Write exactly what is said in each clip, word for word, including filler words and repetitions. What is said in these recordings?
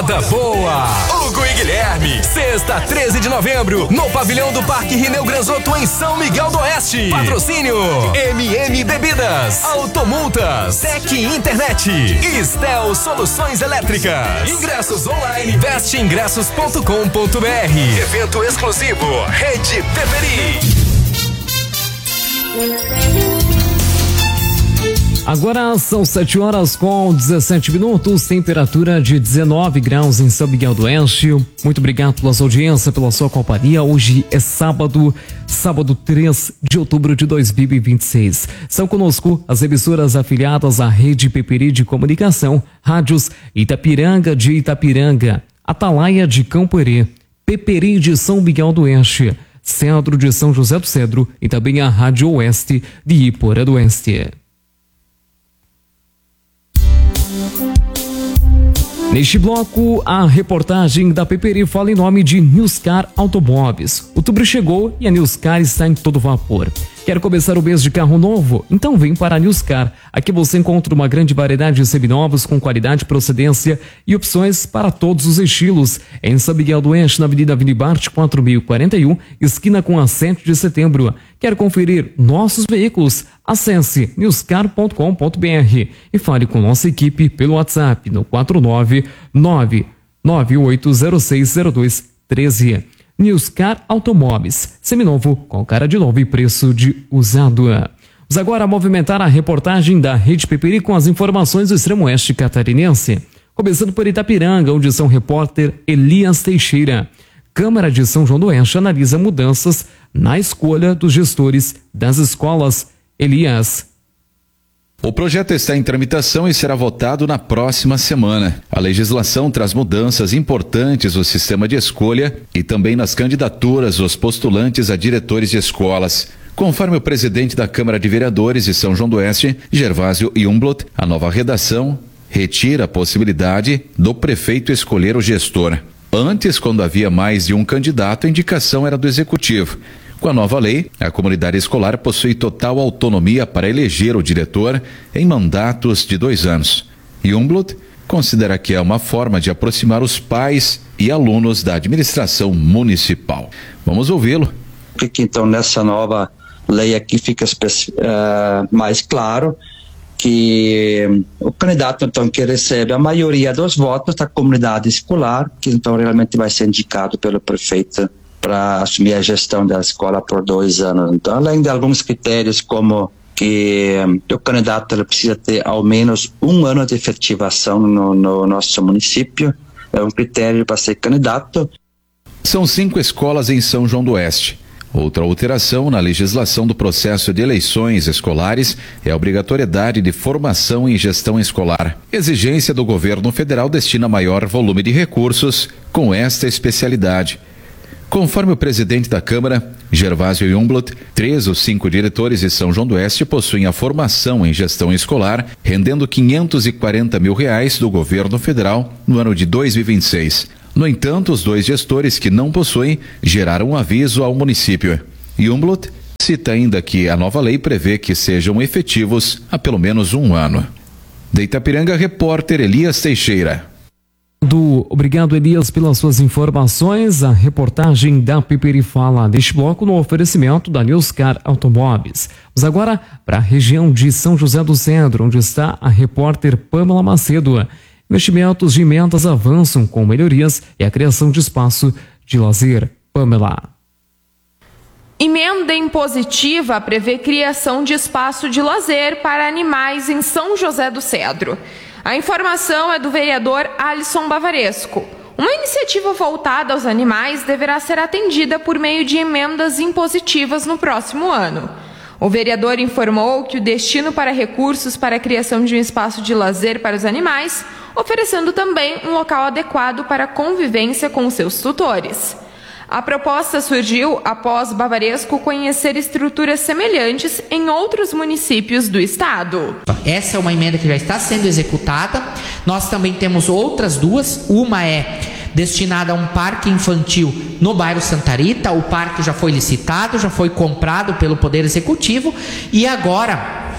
Moda boa! Hugo e Guilherme, sexta, treze de novembro, no pavilhão do Parque Rineu Granzotto, em São Miguel do Oeste. Patrocínio M M Bebidas, Automultas, Tec Internet e Stel Soluções Elétricas. Ingressos online, veste ingressos ponto com ponto br. Evento exclusivo, Rede Peperi. Agora são sete horas com dezessete minutos, temperatura de dezenove graus em São Miguel do Oeste. Muito obrigado pela sua audiência, pela sua companhia. Hoje é sábado, sábado três de outubro de dois mil e vinte e seis. São conosco as emissoras afiliadas à Rede Peperi de Comunicação, rádios Itapiranga de Itapiranga, Atalaia de Campo Herê, Peperi de São Miguel do Oeste, Cedro de São José do Cedro e também a Rádio Oeste de Iporã do Oeste. Neste bloco, a reportagem da Peperi fala em nome de Newscar Automóveis. Outubro chegou e a Newscar está em todo vapor. Quer começar o mês de carro novo? Então vem para a Newscar. Aqui você encontra uma grande variedade de seminovos com qualidade, procedência e opções para todos os estilos. Em São Miguel do Oeste, na Avenida Vinibarte quatro mil e quarenta e um, esquina com a sete de setembro. Quer conferir nossos veículos? Acesse newscar ponto com ponto br e fale com nossa equipe pelo WhatsApp no quatro nove nove nove oito zero seis zero dois um três. Newscar Automóveis, seminovo com cara de novo e preço de usado. Vamos agora movimentar a reportagem da Rede Peperi com as informações do extremo oeste catarinense. Começando por Itapiranga, onde são repórter Elias Teixeira. Câmara de São João do Oeste analisa mudanças na escolha dos gestores das escolas. Elias. O projeto está em tramitação e será votado na próxima semana. A legislação traz mudanças importantes no sistema de escolha e também nas candidaturas dos postulantes a diretores de escolas. Conforme o presidente da Câmara de Vereadores de São João do Oeste, Gervásio Jungblot, a nova redação retira a possibilidade do prefeito escolher o gestor. Antes, quando havia mais de um candidato, a indicação era do executivo. Com a nova lei, a comunidade escolar possui total autonomia para eleger o diretor em mandatos de dois anos. Jungblot considera que é uma forma de aproximar os pais e alunos da administração municipal. Vamos ouvi-lo. Porque então nessa nova lei aqui fica uh, mais claro que o candidato então que recebe a maioria dos votos da comunidade escolar, que então realmente vai ser indicado pelo prefeito para assumir a gestão da escola por dois anos. Então, além de alguns critérios como que um, o candidato ele precisa ter ao menos um ano de efetivação no, no nosso município, é um critério para ser candidato. São cinco escolas em São João do Oeste. Outra alteração na legislação do processo de eleições escolares é a obrigatoriedade de formação em gestão escolar. Exigência do governo federal destina maior volume de recursos com esta especialidade. Conforme o presidente da Câmara, Gervásio Jungblot, três ou cinco diretores de São João do Oeste possuem a formação em gestão escolar, rendendo quinhentos e quarenta mil reais do governo federal no ano de dois mil e vinte e seis. No entanto, os dois gestores que não possuem geraram um aviso ao município. Jungblot cita ainda que a nova lei prevê que sejam efetivos há pelo menos um ano. De Itapiranga, repórter Elias Teixeira. Do, obrigado, Elias, pelas suas informações. A reportagem da Peperi fala deste bloco no oferecimento da Newscar Automóveis. Vamos agora para a região de São José do Cedro, onde está a repórter Pamela Macedo. Investimentos de emendas avançam com melhorias e a criação de espaço de lazer. Pamela. Emenda impositiva prevê criação de espaço de lazer para animais em São José do Cedro. A informação é do vereador Alisson Bavaresco. Uma iniciativa voltada aos animais deverá ser atendida por meio de emendas impositivas no próximo ano. O vereador informou que o destino para recursos para a criação de um espaço de lazer para os animais, oferecendo também um local adequado para a convivência com seus tutores. A proposta surgiu após Bavaresco conhecer estruturas semelhantes em outros municípios do estado. Essa é uma emenda que já está sendo executada. Nós também temos outras duas. Uma é destinada a um parque infantil no bairro Santa Rita. O parque já foi licitado, já foi comprado pelo Poder Executivo e agora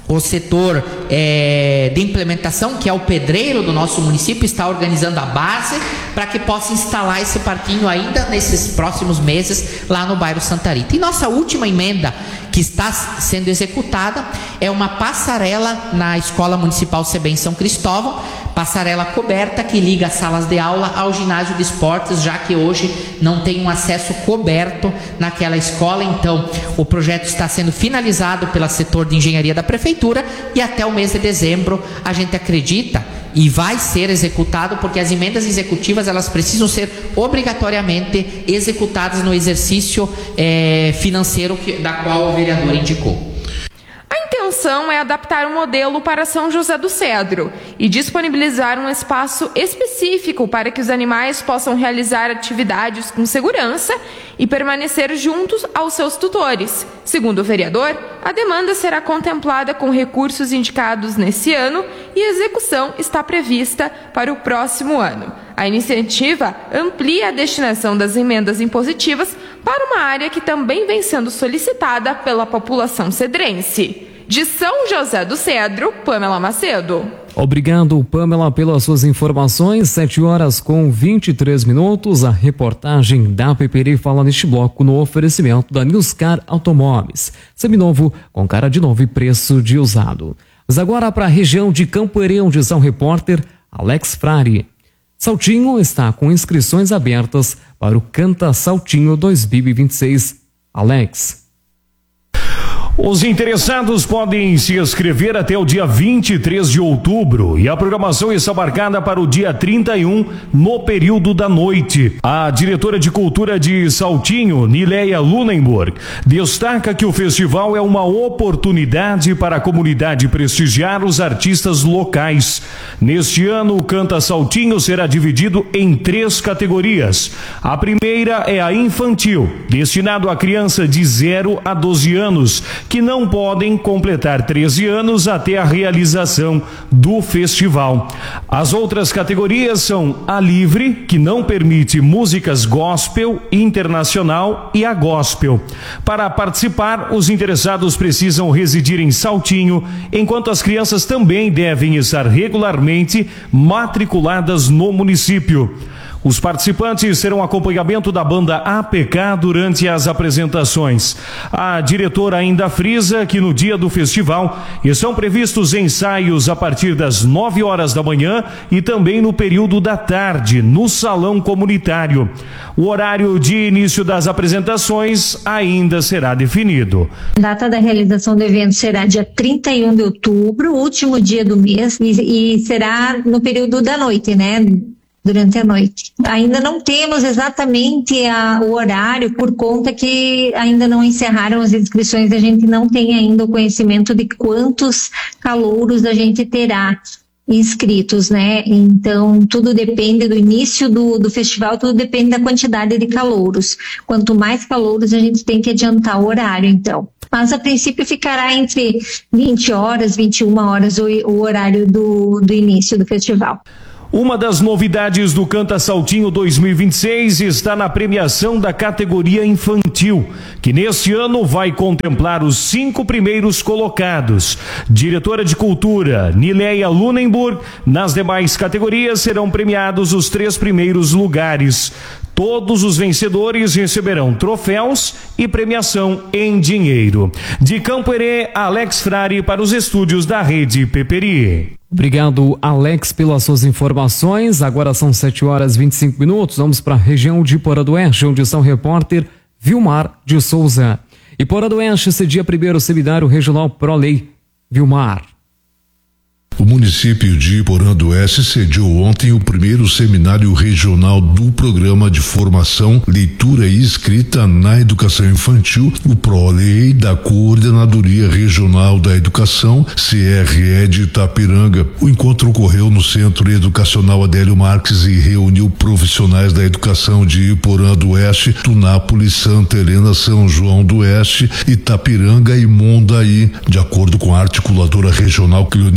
O setor é, de implementação, que é o pedreiro do nosso município, está organizando a base para que possa instalar esse parquinho ainda nesses próximos meses lá no bairro Santa Rita. E nossa última emenda que está sendo executada é uma passarela na Escola Municipal SEBEM São Cristóvão, passarela coberta que liga as salas de aula ao ginásio de esportes, já que hoje não tem um acesso coberto naquela escola. Então o projeto está sendo finalizado pelo setor de engenharia da prefeitura e até o mês de dezembro a gente acredita e vai ser executado, porque as emendas executivas elas precisam ser obrigatoriamente executadas no exercício eh, financeiro que, da qual o vereador indicou. A intenção é adaptar o modelo para São José do Cedro e disponibilizar um espaço específico para que os animais possam realizar atividades com segurança e permanecer juntos aos seus tutores. Segundo o vereador, a demanda será contemplada com recursos indicados nesse ano e a execução está prevista para o próximo ano. A iniciativa amplia a destinação das emendas impositivas para uma área que também vem sendo solicitada pela população cedrense. De São José do Cedro, Pamela Macedo. Obrigado, Pamela, pelas suas informações. sete horas com vinte e três minutos. A reportagem da Peperi fala neste bloco no oferecimento da Newscar Automóveis. Seminovo com cara de novo e preço de usado. Mas agora para a região de Campo Herê, onde está o repórter Alex Frari. Saltinho está com inscrições abertas para o Canta Saltinho dois mil e vinte e seis. Alex. Os interessados podem se inscrever até o dia vinte e três de outubro e a programação está marcada para o dia trinta e um, no período da noite. A diretora de cultura de Saltinho, Nileia Lunenburg, destaca que o festival é uma oportunidade para a comunidade prestigiar os artistas locais. Neste ano, o Canta Saltinho será dividido em três categorias. A primeira é a infantil, destinado a criança de zero a doze anos, que não podem completar treze anos até a realização do festival. As outras categorias são a livre, que não permite músicas gospel, internacional e a gospel. Para participar, os interessados precisam residir em Saltinho, enquanto as crianças também devem estar regularmente matriculadas no município. Os participantes terão acompanhamento da banda A P K durante as apresentações. A diretora ainda frisa que no dia do festival estão previstos ensaios a partir das nove horas da manhã e também no período da tarde, no salão comunitário. O horário de início das apresentações ainda será definido. A data da realização do evento será dia trinta e um de outubro, último dia do mês, e, e será no período da noite, né? Durante a noite. Ainda não temos exatamente a, o horário, por conta que ainda não encerraram as inscrições, a gente não tem ainda o conhecimento de quantos calouros a gente terá inscritos, né? Então, tudo depende do início do, do festival, tudo depende da quantidade de calouros. Quanto mais calouros, a gente tem que adiantar o horário, então. Mas, a princípio, ficará entre vinte horas, vinte e uma horas o, o horário do, do início do festival. Uma das novidades do Canta Saltinho dois mil e vinte e seis está na premiação da categoria infantil, que neste ano vai contemplar os cinco primeiros colocados. Diretora de Cultura, Nileia Lunenburg, nas demais categorias serão premiados os três primeiros lugares. Todos os vencedores receberão troféus e premiação em dinheiro. De Campo Herê, Alex Frari para os estúdios da Rede Peperi. Obrigado, Alex, pelas suas informações. Agora são sete horas e vinte e cinco minutos. Vamos para a região de Iporã do Oeste, onde está o repórter Vilmar de Souza. Iporã do Oeste cedia primeiro seminário regional Prolei. Vilmar. O município de Iporã do Oeste sediou ontem o primeiro seminário regional do Programa de Formação, Leitura e Escrita na Educação Infantil, o PROLEI, da Coordenadoria Regional da Educação, C R E de Itapiranga. O encontro ocorreu no Centro Educacional Adélio Marques e reuniu profissionais da educação de Iporã do Oeste, Tunápolis, Santa Helena, São João do Oeste, Itapiranga e Mondaí. De acordo com a articuladora regional Cleonice Cato,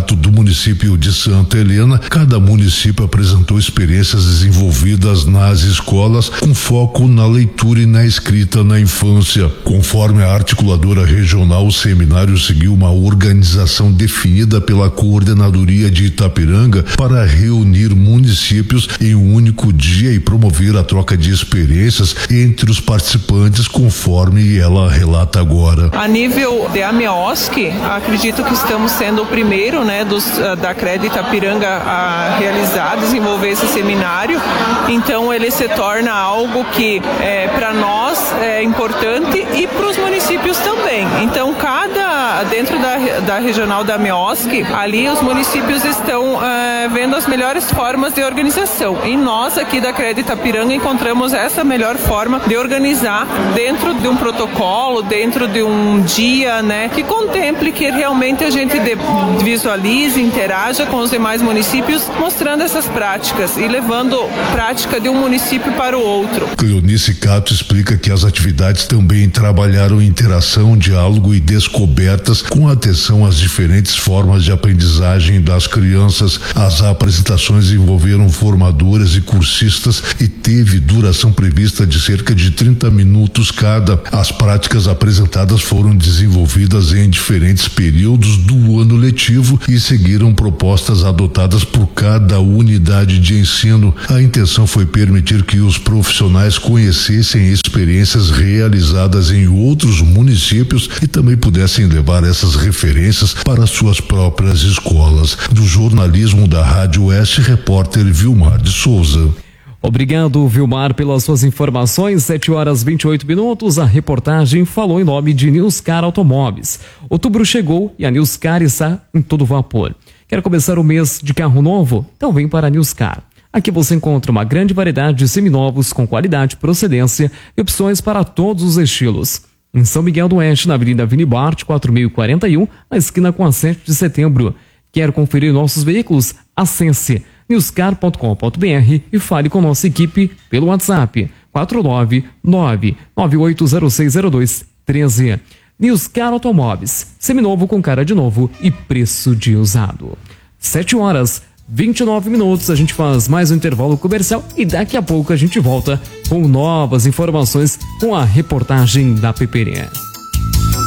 Sindicato do município de Santa Helena, cada município apresentou experiências desenvolvidas nas escolas com foco na leitura e na escrita na infância. Conforme a articuladora regional, o seminário seguiu uma organização definida pela Coordenadoria de Itapiranga para reunir municípios em um único dia e promover a troca de experiências entre os participantes, conforme ela relata agora. A nível de AMIOSC, acredito que estamos sendo o primeiro, né, dos, da C R E D Itapiranga a realizar, desenvolver esse seminário. Então ele se torna algo que é, para nós é importante e para os municípios também. Então cada, dentro da, da regional da AMIOSC, ali os municípios estão é, vendo as melhores formas de organização. E nós aqui da C R E D Itapiranga encontramos essa melhor forma de organizar dentro de um protocolo, dentro de um dia, né, que contemple, que realmente a gente de, visualize, interaja com os demais municípios, mostrando essas práticas e levando prática de um município para o outro. Cleonice Cato explica que as atividades também trabalharam interação, diálogo e descobertas com atenção às diferentes formas de aprendizagem das crianças. As apresentações envolveram formadoras e cursistas e teve duração prevista de cerca de trinta minutos cada. As práticas apresentadas foram desenvolvidas em diferentes períodos do ano letivo e seguiram propostas adotadas por cada unidade de ensino. A intenção foi permitir que os profissionais conhecessem experiências realizadas em outros municípios e também pudessem levar essas referências para suas próprias escolas. Do jornalismo da Rádio Oeste, repórter Vilmar de Souza. Obrigado, Vilmar, pelas suas informações. sete horas e vinte e oito minutos. A reportagem falou em nome de Nilscar Automóveis. Outubro chegou e a Nilscar está em todo vapor. Quer começar o mês de carro novo? Então vem para a Nilscar. Aqui você encontra uma grande variedade de seminovos com qualidade, procedência e opções para todos os estilos. Em São Miguel do Oeste, na Avenida Vini Bart, quatro mil e quarenta e um, na esquina com a sete de setembro. Quer conferir nossos veículos? Acesse nilscar ponto com ponto b r e fale com nossa equipe pelo WhatsApp quatro nove nove nove oito zero seis zero dois um três. Nilscar Automóveis, seminovo com cara de novo e preço de usado. sete horas e vinte e nove minutos, a gente faz mais um intervalo comercial e daqui a pouco a gente volta com novas informações com a reportagem da P P R.